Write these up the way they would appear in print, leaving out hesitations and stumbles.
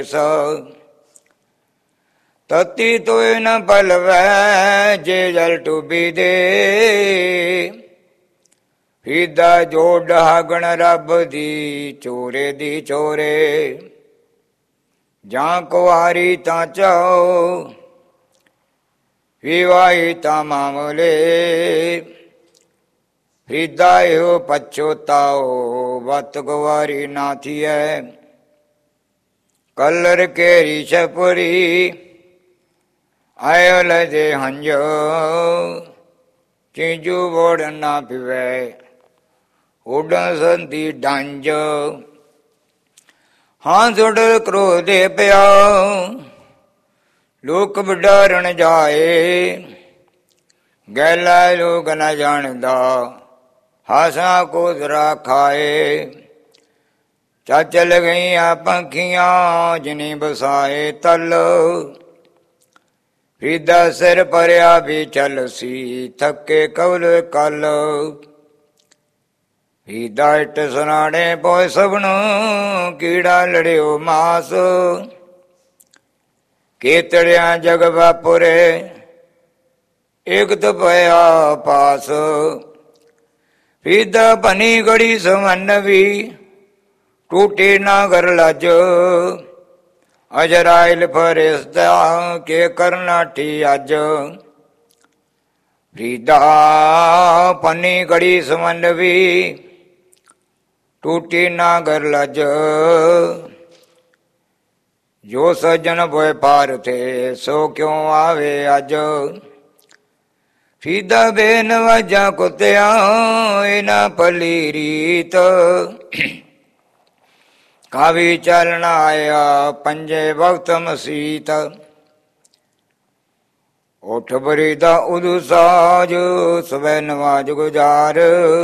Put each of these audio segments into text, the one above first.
ਤਤੀ ਤੋਏ ਨ ਪਲਵੈ ਜੇ ਜਲ ਟੁਬੀ ਦੇ। ਹਿਦਾ ਜੋ ਡਹਾਗਣ ਰੱਬ ਦੀ ਚੋਰੇ ਦੀ ਚੋਰੇ। ਜਾਂ ਕੁਆਰੀ ਤਾਂ ਚਾਓ ਵਿਵਾਹੀ ਤਾਂ ਮਾਮਲੇ। ਹਿਦਾ ਇਹੋ ਪਛੋਤਾਓ ਵਤ ਕੁਆਰੀ ਨਾ ਥੀਐ। ਕਲਰ ਕੇਰੀ ਛਪਰੀ ਆਇਓ ਲਜੇ ਹੰਜੋ। ਚੀਜੂ ਵੋੜ ਨਾ ਪਿਵੈ ਉਡਣ ਸੰਦੀ ਡੰਜ। ਹਾਂ ਸੁੜ ਕ੍ਰੋਧੇ ਪਿਆ ਲੋਕ ਵਡਾਰਨ ਜਾਏ। ਗੈਲਾ ਲੋਕ ਨ ਜਾਣਦਾ ਹਾਸਾ ਕੋਦਰਾ ਖਾਏ। ਚੱਲ ਗਈਆਂ ਪੰਖੀਆਂ ਜਿਨੀ ਬਸਾਏ ਤਲ। ਹਿਦਾ ਸਿਰ ਭਰਿਆ ਵੀ ਚੱਲ ਸੀ ਥੱਕੇ ਕਵਲ ਕਲ। ਹਿਦਾ ਇਟ ਸੁਨਾਣੇ ਪੋਏ ਸਭਨੂੰ ਕੀੜਾ ਲੜਿਓ ਮਾਸ। ਕੇਤੜਿਆਂ ਜਗ ਵਾਪੁਰੇ ਇਕਤ ਪਿਆ ਪਾਸ। ਹਿਦਾ ਭਨੀ ਗੜੀ ਸਮਨਵੀ ਟੂਟੇ ਨਾ ਗਰ ਲੱਜ। ਅਜਰਾਇਲ ਫਰਿਸ਼ਤਾ ਕੇ ਕਰਨਾਠੀ ਅੱਜ। ਹਿਦਾ ਭਨੀ ਗੜੀ ਸਮਨਵੀ ਟੂਟੀ ਨਾ ਗਰ ਲੱਜ। ਜੋ ਸੱਜਣ ਭੋਏ ਪਾਰ ਥੇ ਸੋ ਕਿਉ ਆਵੇ ਅੱਜ। ਹਿਦਾ ਬੇਨਵਾਜਾ ਕੁੱਤਿਆਂ ਇਨਾ ਭਲੀ ਰੀਤ। ਕਾਵੀ ਚਲਣ ਆਇਆ ਪੰਜੇ ਵਕਤ ਮਸੀਤ। ਉਠ ਬਰੀ ਦਾ ਉਦੂ ਸਾਜ ਸਵੈ ਨਵਾਜ ਗੁਜ਼ਾਰ।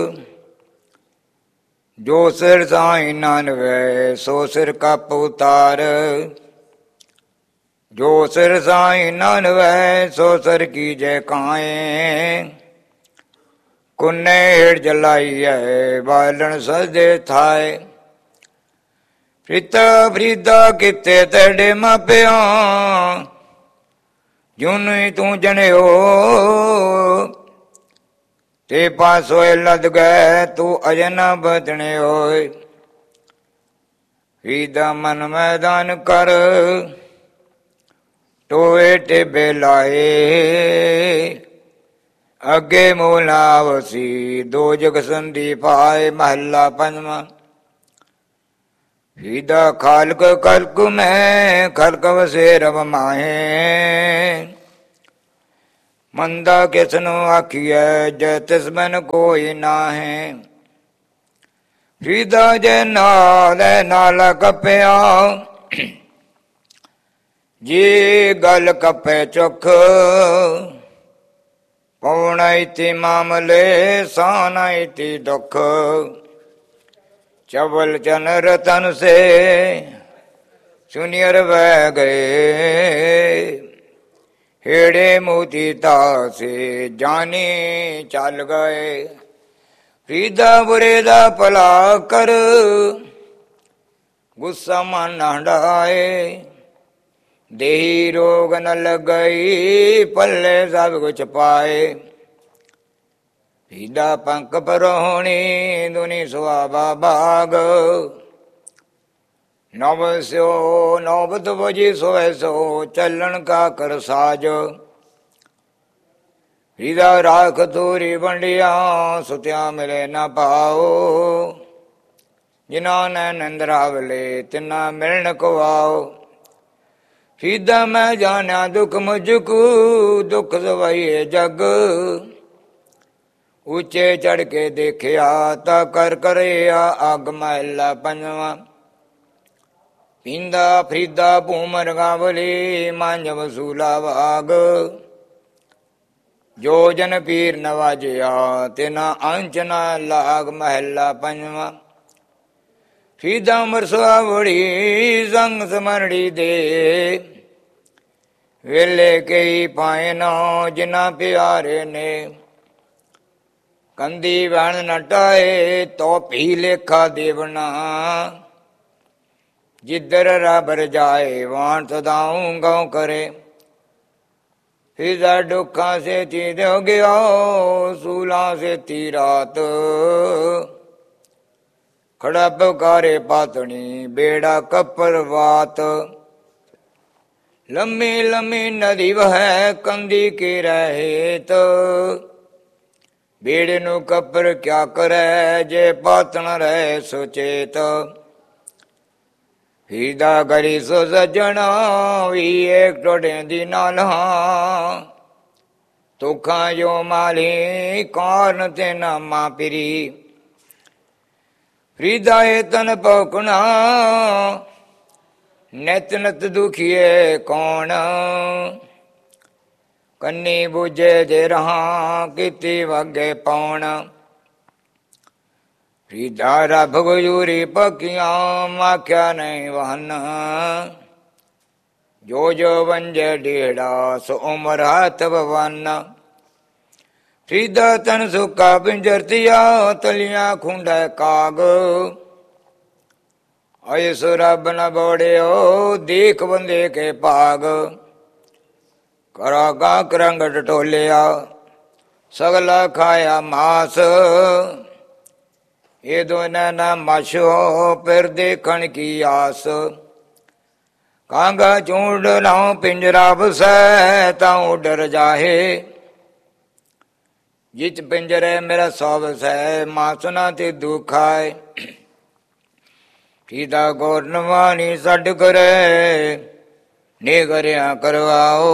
ਜੋ ਸਿਰ ਸਾਈ ਨਾਨਵੇ ਸੋ ਸਿਰ ਕੱਪ ਉਤਾਰ। ਜੋ ਸਿਰ ਸਾਈ ਨਾਨਵੇ ਸੋ ਸਿਰ ਕੀਜੈ ਕਾਏ। ਕੁੰਨੇ ਹੇਠ ਜਲਾਈਐ ਬਾਲਣ ਸਜਦੇ ਥਾਏ। ਪ੍ਰੀਤਾ ਫਰੀਦਾ ਕਿਤੇ ਤੇਡੇ ਮਾਪਿਆਂ ਜੁਨ ਤੂੰ ਜਣਿਓ। ਤੇ ਪਾਸੋਏ ਲੱਦ ਗਏ ਤੂੰ ਅਜੇ ਨਾ ਬਦਣਿਓ। ਹਿਦਾ ਮਨ ਮੈਦਾਨ ਕਰ ਟੋਏ ਟੇਬੇ ਲਾਏ। ਅੱਗੇ ਮੂਲਾਵਸੀ ਦੋ ਜਗ ਸੰਧੀ ਪਾਏ। ਮਹੱਲਾ ਪੰਜਵਾਂ। ਹਿਦਾ ਖਾਲਕ ਕਲਕ ਮੈਂ ਖਲਕ ਵਸੇ ਰਵ ਮਾਹੇ। ਮੰਦਾ ਕਿਸਨੂੰ ਆਖੀਐ ਜੈ ਤਿਸ ਬਿਨ ਕੋਈ ਨਾਹੇ। ਹਿਦਾ ਜੈ ਨਾਲੇ ਨਾਲ ਕੱਪਿਆ ਜੇ ਗਲ ਕੱਪੇ ਚੁੱਖ। ਪਉਣਾ ਇਤੀ ਮਾਮਲੇ ਸਾਨਾ ਇਤੀ ਦੁੱਖ। ਚਵਲ ਚਨ ਰਤਨ ਸੇ ਸੁਨੀਅਰ ਵਹਿ ਗਏ। ਹੇੜੇ ਮੋਤੀ ਤਾਸੇ ਜਾਨੀ ਚੱਲ ਗਏ। ਹਿਦਾ ਬੁਰੇ ਦਾ ਭਲਾ ਕਰ ਗੁੱਸਾ ਮਨ ਹੰਡਾਏ। ਦੇਹੀ ਰੋਗ ਨ ਲਗਈ ਪੱਲੇ ਸਭ ਕੁਛ ਪਾਏ। ਹਿਦਾ ਪੰਖ ਪਰੋਣੀ ਦੁਨੀ ਸੁਆਬਾ ਬਾਗ। ਨਵ ਸਿਓ ਨੌਬਤ ਵਜੀ ਸੋਏ ਸੋ ਚੱਲਣ ਕਾ ਕਰ ਸਾਜ। ਹਿਦਾ ਰਾਖ ਤੋਰੀ ਵੰਡਿਆ ਸੁਤਿਆ ਮਿਲੇ ਨਾ ਪਾਓ। ਜਿਨ੍ਹਾਂ ਨੇ ਨਿੰਦਰਾਵਲੇ ਤਿਨਾ ਮਿਲਣ ਕੋ ਆਓ। ਹਿਦਾ ਮੈਂ ਜਾਣਿਆ ਦੁਖ ਮੁਝਕੂ ਦੁਖ ਸਵਾਈਏ ਜਗ। ਉੱਚੇ ਚੜ ਕੇ ਦੇਖਿਆ ਤਾ ਕਰ ਕਰਿਆ ਅੱਗ। ਮਹੱਲਾ ਪੰਜਵਾਂ। ਪੀਂਦਾ ਫਰੀਦਾ ਭੂਮਰ ਗਾਵਲੀ ਮਾਂਝ ਵਸੂਲਾ ਵਾਗ। ਜੋ ਜਨ ਪੀਰ ਨਵਾਜਿਆ ਤਿਨਾ ਅੰਚ ਨਾ ਲਾਗ। ਮਹੱਲਾ ਪੰਜਵਾਂ। ਹਿਦਾ ਮਰਸਾ ਵੜੀ ਸੰਗ ਸਮਰੜੀ ਦੇ। ਵੇਲੇ ਕਈ ਪਾਏ ਨਾ ਜਿਨਾ ਪਿਆਰੇ ਨੇ। ਕੰਦੀ ਵਣ ਨਟਾਏ ਤੋ ਭੀ ਲੇਖਾ ਦੇਵਨਾ। जिधर रबर जाए वहां सदाऊं गाँव करे। फिजा दुखा से तीर हो गया सूला से तीरात। खड़ा पुकारे पातनी बेड़ा कपर वात। लम्मी लम्मी नदी वह कंदी के रहेत। बेड़े नु कपर क्या करे जे पातन रहे सुचेत। हीदा गरी सो सजना वी एक टोटे दी नाल तुखा जो माली कौन ते न मापिरी। फ्रीदा तन पौकना नित नित दुखिए कौन। कन्नी बुझे जे रहा किति वगे पौन। फ्रीदारा भगजूरी पकिया माख्या नहीं वहन। जो वंजे डेढ़ा सो उमर हाथ भवन। फ्रीदा तन सुखा पिंजरतिया तलियां खुंडे काग। ऐसुरा बन बोड़े हो देख बंदे के पाग। करा गाक रंग टोलिया सगला खाया मास। ये दोनों न मशो फिर देखण की आस। कांगा चूंड लाऊं पिंजरा बसे ताऊ डर जाहे। जिच पिंजरे मेरा सौ बसे मां सुना ते दुखाए। सीधा गौर नवानी सड करे ने गरिया करवाओ।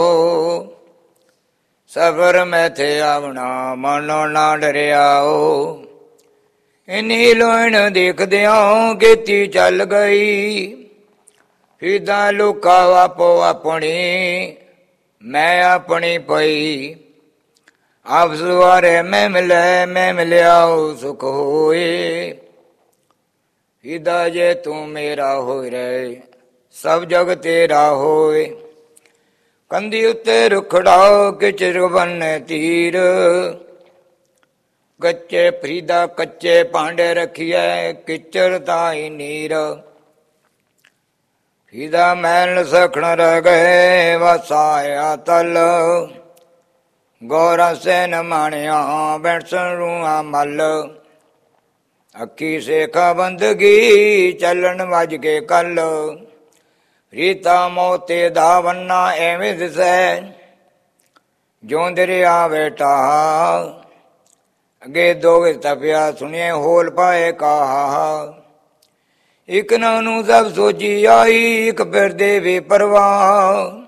सफर में थे आवना मनो ना डरियाओ। इन्हीं लोण देख दिया खेती चल गई। सीधा लुका वापो अपनी मैं अपनी पई। आप सुवारे मैं मिलियाओ सुख होए। सीधा जे तू मेरा हो रहे सब जग तेरा होए। कंधी उत्ते रुखड़ाओ किचर बन तीर। कच्चे फ्रीदा कच्चे पांडे रखिए किचर ताई नीर। फ्रीदा मैल सखण रह गए वसाया तल। गौरा से न मानिया बैठन रूआ मल। अखी सेखा बंदगी चलन वज के कल। रीता मोते धावन्ना एवं दिसे जोंदरिया बेटा। अगे दो तपिया सुनिए होल पाए कहा। एक नानू सब सोची आई एक फिर देवे परवाह।